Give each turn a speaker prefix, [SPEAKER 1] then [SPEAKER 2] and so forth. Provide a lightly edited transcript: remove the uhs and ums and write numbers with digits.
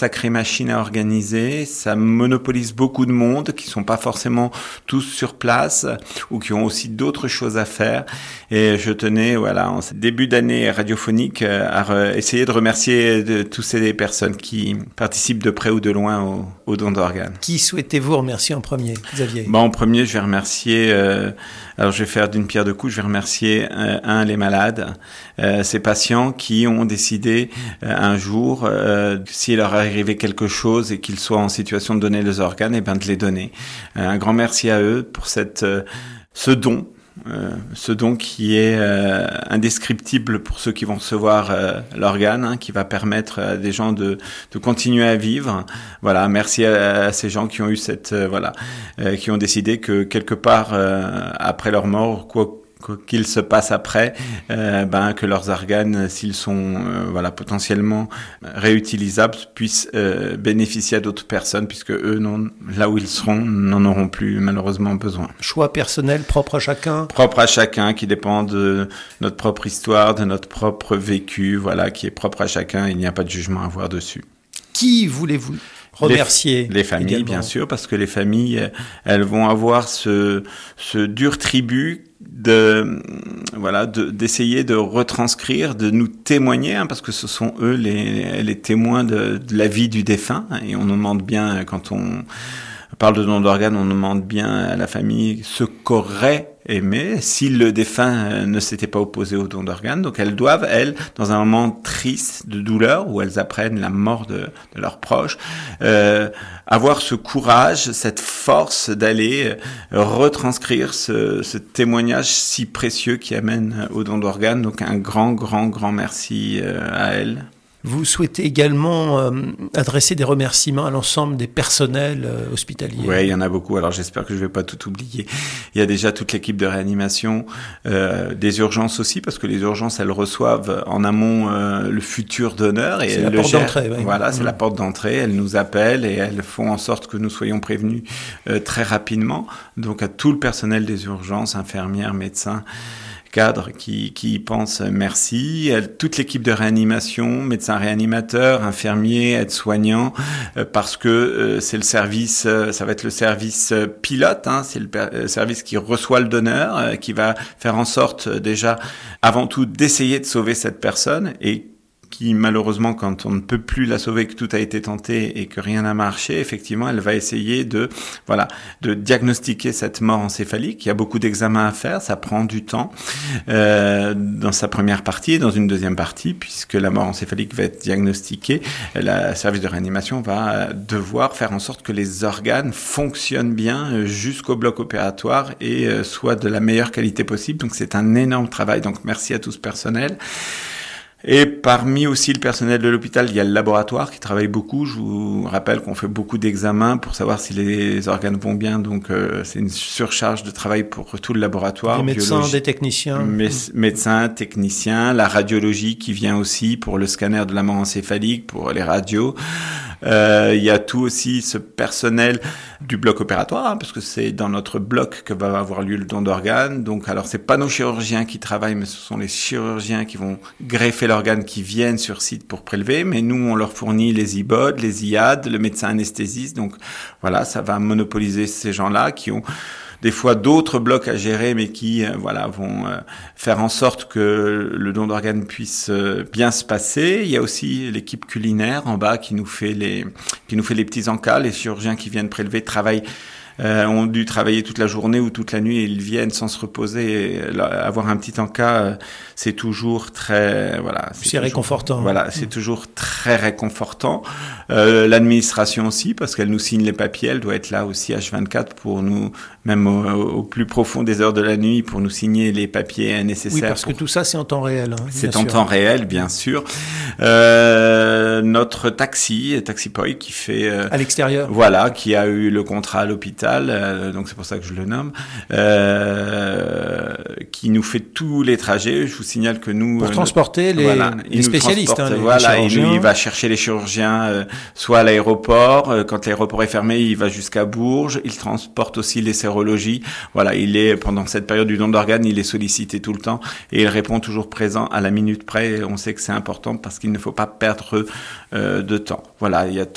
[SPEAKER 1] sacrée machine à organiser, ça monopolise beaucoup de monde qui sont pas forcément tous sur place ou qui ont aussi d'autres choses à faire. Et je tenais, en ce début d'année radiophonique, à essayer de remercier toutes ces personnes qui participent de près ou de loin au don d'organes.
[SPEAKER 2] Qui souhaitez-vous remercier en premier, Xavier ?
[SPEAKER 1] En premier, je vais remercier, alors je vais faire d'une pierre deux coups, je vais remercier les malades, ces patients qui ont décidé un jour, s'il leur arrivait quelque chose et qu'ils soient en situation de donner les organes, de les donner. Un grand merci à eux pour ce don qui est indescriptible pour ceux qui vont recevoir l'organe, qui va permettre à des gens de continuer à vivre. Voilà, merci à ces gens qui ont eu qui ont décidé que quelque part après leur mort, quoi qu'il se passe après, que leurs organes, s'ils sont potentiellement réutilisables, puissent bénéficier à d'autres personnes, puisque eux, là où ils seront, n'en auront plus malheureusement besoin.
[SPEAKER 2] Choix personnel, propre à chacun.
[SPEAKER 1] Propre à chacun, qui dépend de notre propre histoire, de notre propre vécu, qui est propre à chacun. Il n'y a pas de jugement à avoir dessus.
[SPEAKER 2] Qui voulez-vous remercier?
[SPEAKER 1] Les familles, également. Bien sûr, parce que les familles, elles vont avoir ce dur tribut d'essayer de retranscrire, de nous témoigner, parce que ce sont eux les témoins de la vie du défunt, et on nous demande bien, quand on parle de don d'organes, on demande bien à la famille ce qu'aurait aimé si le défunt ne s'était pas opposé au don d'organes. Donc elles doivent, dans un moment triste de douleur où elles apprennent la mort de leurs proches, avoir ce courage, cette force d'aller retranscrire ce témoignage si précieux qui amène au don d'organes. Donc un grand merci à elles.
[SPEAKER 2] Vous souhaitez également adresser des remerciements à l'ensemble des personnels hospitaliers.
[SPEAKER 1] Oui, il y en a beaucoup. Alors j'espère que je ne vais pas tout oublier. Il y a déjà toute l'équipe de réanimation, des urgences aussi, parce que les urgences, elles reçoivent en amont le futur donneur. Et
[SPEAKER 2] c'est la porte d'entrée. Oui.
[SPEAKER 1] Voilà, c'est la porte d'entrée. Elles nous appellent et elles font en sorte que nous soyons prévenus très rapidement. Donc à tout le personnel des urgences, infirmières, médecins, cadres qui pensent merci, toute l'équipe de réanimation, médecins réanimateurs, infirmiers, aides-soignants, parce que c'est le service, ça va être le service pilote, c'est le service qui reçoit le donneur, qui va faire en sorte déjà, avant tout, d'essayer de sauver cette personne et qui malheureusement, quand on ne peut plus la sauver, que tout a été tenté et que rien n'a marché, effectivement, elle va essayer de diagnostiquer cette mort encéphalique. Il y a beaucoup d'examens à faire, ça prend du temps dans sa première partie et dans une deuxième partie, puisque la mort encéphalique va être diagnostiquée, le service de réanimation va devoir faire en sorte que les organes fonctionnent bien jusqu'au bloc opératoire et soient de la meilleure qualité possible. Donc c'est un énorme travail. Donc merci à tout ce personnel. Et parmi aussi le personnel de l'hôpital, il y a le laboratoire qui travaille beaucoup. Je vous rappelle qu'on fait beaucoup d'examens pour savoir si les organes vont bien. Donc, c'est une surcharge de travail pour tout le laboratoire.
[SPEAKER 2] Des médecins, des techniciens.
[SPEAKER 1] Médecins, techniciens, la radiologie qui vient aussi pour le scanner de la mort encéphalique, pour les radios. Il y a tout aussi ce personnel du bloc opératoire, parce que c'est dans notre bloc que va avoir lieu le don d'organes. Donc, alors, c'est pas nos chirurgiens qui travaillent, mais ce sont les chirurgiens qui vont greffer l'organe, qui viennent sur site pour prélever. Mais nous, on leur fournit les IBOD, les IAD, le médecin anesthésiste. Donc, voilà, ça va monopoliser ces gens-là qui ont des fois d'autres blocs à gérer, mais qui vont faire en sorte que le don d'organes puisse bien se passer. Il y a aussi l'équipe culinaire en bas qui nous fait les petits encas. Les chirurgiens qui viennent prélever travaillent ont dû travailler toute la journée ou toute la nuit et ils viennent sans se reposer. Et avoir un petit encas, c'est toujours très
[SPEAKER 2] réconfortant.
[SPEAKER 1] Voilà, c'est toujours très réconfortant. L'administration aussi, parce qu'elle nous signe les papiers, elle doit être là aussi H24 pour nous, même au plus profond des heures de la nuit, pour nous signer les papiers nécessaires.
[SPEAKER 2] Oui, parce que tout ça, c'est en temps réel.
[SPEAKER 1] C'est en temps réel, bien sûr. Notre Taxi Boy qui fait
[SPEAKER 2] à l'extérieur.
[SPEAKER 1] Voilà, qui a eu le contrat à l'hôpital, donc c'est pour ça que je le nomme, qui nous fait tous les trajets. Je vous signale que nous
[SPEAKER 2] pour transporter les spécialistes,
[SPEAKER 1] et nous, il va chercher les chirurgiens soit à l'aéroport, quand l'aéroport est fermé, il va jusqu'à Bourges. Il transporte aussi les sérologies. Voilà, il est pendant cette période du don d'organes, il est sollicité tout le temps et il répond toujours présent à la minute près. Et on sait que c'est important parce qu'il ne faut pas perdre de temps. Voilà, il y a